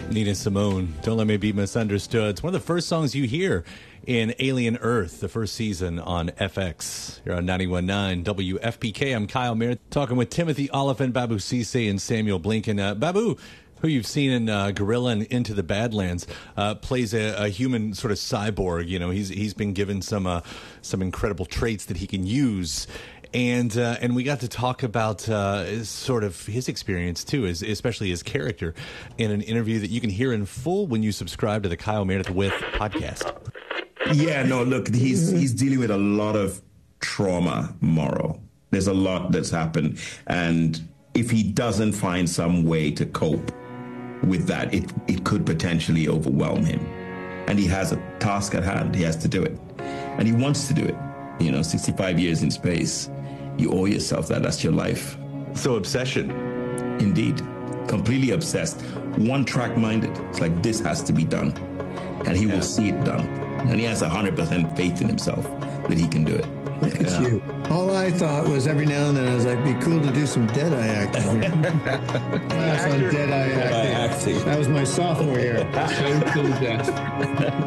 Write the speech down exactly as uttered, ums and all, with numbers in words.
Nina Simone, Don't Let Me Be Misunderstood. It's one of the first songs you hear in Alien Earth, the first season on F X. You're on ninety-one point nine W F P K. I'm Kyle Mayer, talking with Timothy Oliphant, Babu Cisse, and Samuel Blinken. Uh, Babu, who you've seen in uh, Gorilla and Into the Badlands, uh, plays a, a human sort of cyborg. You know, he's he's been given some uh, some incredible traits that he can use. And uh, and we got to talk about uh, sort of his experience, too, as, especially his character, in an interview that you can hear in full when you subscribe to the Kyle Meredith With podcast. Yeah, no, look, he's he's dealing with a lot of trauma, Morrow. There's a lot that's happened. And if he doesn't find some way to cope with that, it, it could potentially overwhelm him. And he has a task at hand. He has to do it. And he wants to do it. You know, sixty-five years in space. You owe yourself that. That's your life. So obsession. Indeed. Completely obsessed. One track minded. It's like, this has to be done. And he yeah. will see it done. And he has one hundred percent faith in himself that he can do it. Look at yeah. you. All I thought was every now and then I was like, be cool to do some Deadeye acting. Class on Deadeye acting. acting. That was my sophomore year. So cool, Jeff.